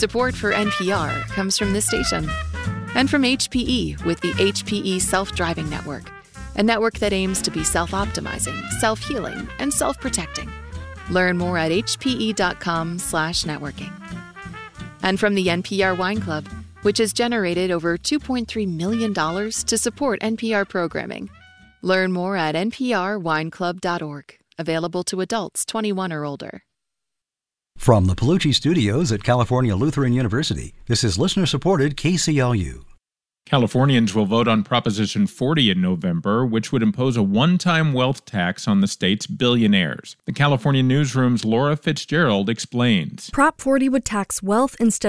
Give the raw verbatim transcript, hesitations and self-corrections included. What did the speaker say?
Support for N P R comes from this station and from H P E with the H P E Self-Driving Network, a network that aims to be self-optimizing, self-healing, and self-protecting. Learn more at hpe.com slash networking. And from the N P R Wine Club, which has generated over two point three million dollars to support N P R programming. Learn more at n p r wine club dot org. Available to adults twenty-one or older. From the Palucci Studios at California Lutheran University, this is listener-supported K C L U. Californians will vote on Proposition forty in November, which would impose a one-time wealth tax on the state's billionaires. The California Newsroom's Laura Fitzgerald explains. Prop forty would tax wealth instead